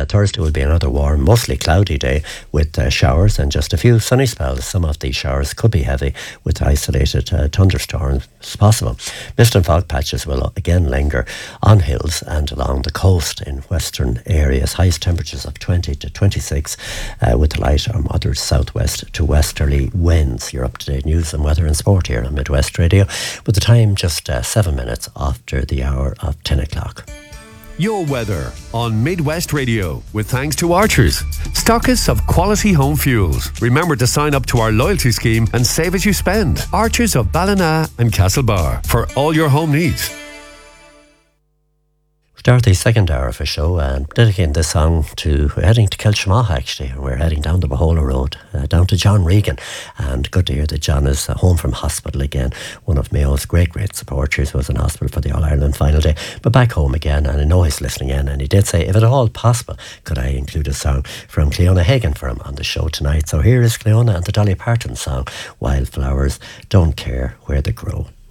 Thursday will be another warm, mostly cloudy day with showers and just a few sunny spells. Some of these showers could be heavy with isolated thunderstorms possible. Mist and fog patches will again linger on hills and along the coast in western areas. Highest temperatures of 20 to 26 with light or moderate southwest to westerly winds. You're up to date news and weather and sport here on Midwest Radio, with the time just 7 minutes after the hour of 10 o'clock. Your weather on Midwest Radio, with thanks to Archers, stockists of quality home fuels. Remember to sign up to our loyalty scheme and save as you spend. Archers of Ballina and Castlebar, for all your home needs. Start the second hour of a show and dedicating this song to, we're heading to Kilchamaugh actually, and we're heading down the Bahola Road, down to John Regan, and good to hear that John is home from hospital again. One of Mayo's great supporters, was in hospital for the All-Ireland final day, but back home again, and I know he's listening in, and he did say, if at all possible, could I include a song from Cleona Hagan for him on the show tonight. So here is Cleona and the Dolly Parton song, Wildflowers Don't Care Where They Grow.